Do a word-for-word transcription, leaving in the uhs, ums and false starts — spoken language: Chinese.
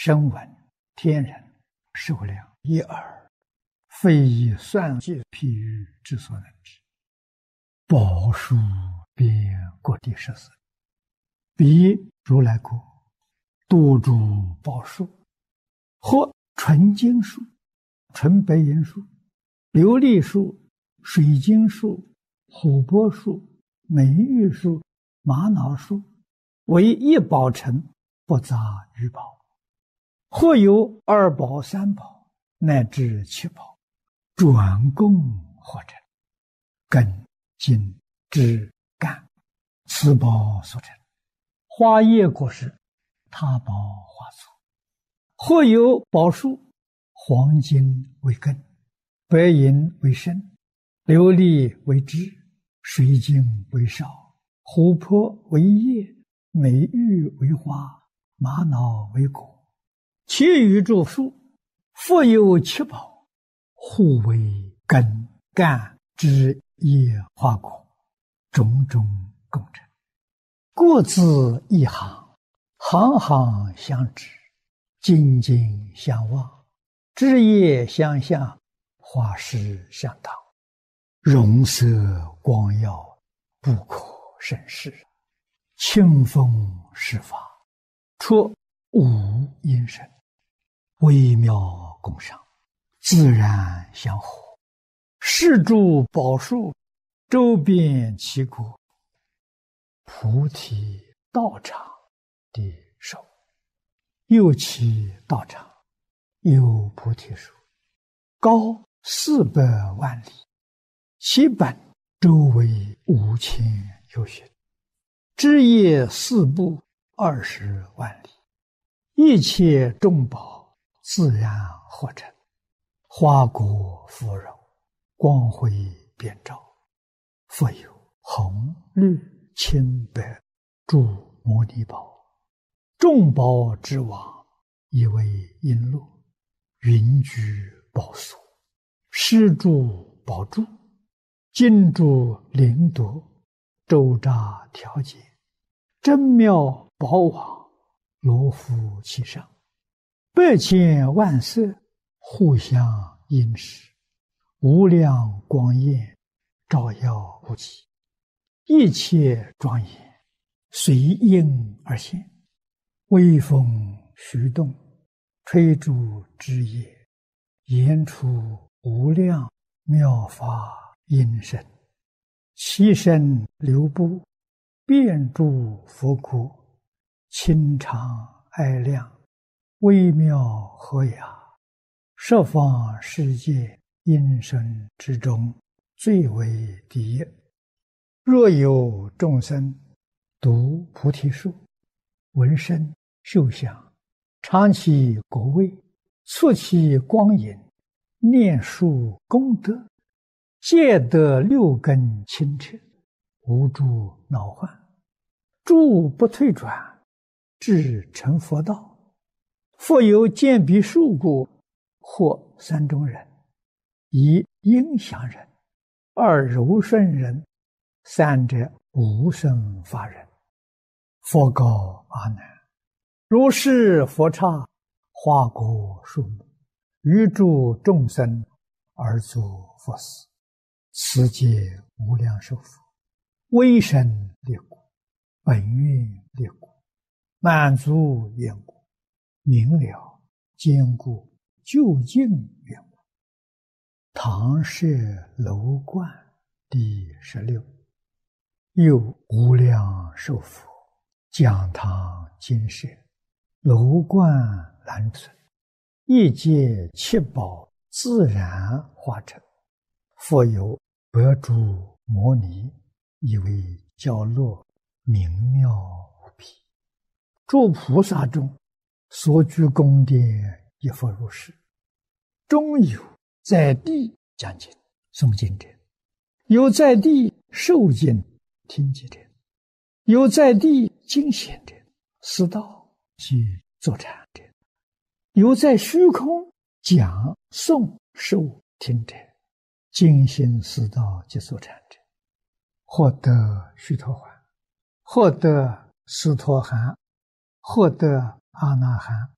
声闻、天人、寿量一耳，非以算计譬喻之所能知。宝树遍各地十四，彼如来国，多诸宝树，或纯金树、纯白银树、琉璃树、水晶树、琥珀树、美玉树、玛瑙树，为一宝城，不杂于宝。或有二宝、三宝，乃至七宝，转供或成，根、茎、枝、干，此宝所成。花叶果实，他宝花簇。或有宝树，黄金为根，白银为身，琉璃为枝，水晶为少，琥珀为叶，美玉为花，玛瑙为果。其余诸树，复有七宝，互为根、干、枝、叶、花、果，种种共成。各自一行，行行相知，茎茎相望，枝叶相向，花实相当，容色光耀，不可胜视。清风施法，出无因声，微妙共赏，自然相合。是诸宝树，周遍其国，菩提道场的手，右其道场，有菩提树，高四百万里，其本周围五千由旬，枝叶四部二十万里，一切众宝自然合成，花果芙蓉，光辉遍照，复有红、绿、青、白诸摩尼宝，众宝之王，以为璎珞，云居宝所，施诸宝柱，金珠灵夺，周匝调节，真妙宝网，罗敷其上，百千万色，互相映饰，无量光焰，照耀不极，一切庄严，随应而现，微风徐动，吹诸枝叶，言出无量妙法音声，其声流布，遍诸佛国，清长爱亮，微妙和雅，十方世界音声之中，最为第一。若有众生读菩提树，闻声嗅香，尝其果味，触其光影，念树功德，皆得六根清澈，无诸恼患，诸不退转，至成佛道。复有见彼树故，或三种人：一应祥人，二柔顺人，三者无生法人。佛告阿难：如是佛刹，花果树木，于诸众生而作佛事，此皆无量寿佛，威神力故，本愿力故，满足愿故，明了坚固究竟愿故。唐舍楼观第十六。又无量寿佛，讲堂金舍，楼观栏存，一界七宝自然化成，复有百诸摩尼，以为教乐，明妙无比。诸菩萨中，所居宫殿亦复如是。中有在地讲经诵经者，有在地受经听经者，有在地经显者，思道及坐禅者，有在虚空讲诵受听者，精心思道及坐禅者，获得须陀洹，获得斯陀含，获得阿那含，